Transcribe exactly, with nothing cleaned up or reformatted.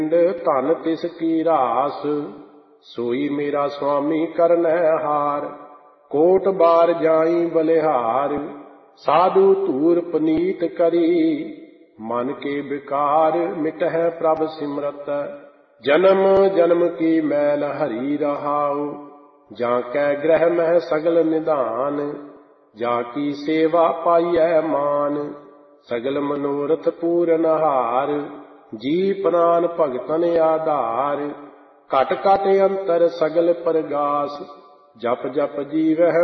ਧਨ ਤਿਸ ਕੀ ਰਾਸ, ਸੋਈ ਮੇਰਾ ਸੁਆਮੀ ਕਰਨੈ ਹਾਰ। ਕੋਟ ਬਾਰ ਜਾਈ ਬਲਿਹਾਰ, ਸਾਧੂ ਧੂਰ ਪਨੀਤ ਕਰੀ। ਮਨ ਕੇ ਵਿਕਾਰ ਮਿਟਹਿ ਪ੍ਰਭ ਸਿਮਰਤ, ਜਨਮ ਜਨਮ ਕੀ ਮੈਲ ਹਰੀ ਰਹਾਉ। ਜਾਂ ਕੈ ਗ੍ਰਹਿ ਮਹਿ ਸਗਲ ਨਿਧਾਨ, ਜਾਂ ਕੀ ਸੇਵਾ ਪਾਈਐ ਮਾਨ। ਸਗਲ ਮਨੋਰਥ ਪੂਰਨ ਹਾਰ, ਜੀ ਪ੍ਰਾਨ ਭਗਤਨ ਆਧਾਰ। ਘਟ ਘਟ ਅੰਤਰ ਸਗਲ ਪਰਗਾਸ, ਜਪ ਜਪ ਜੀਵਹਿ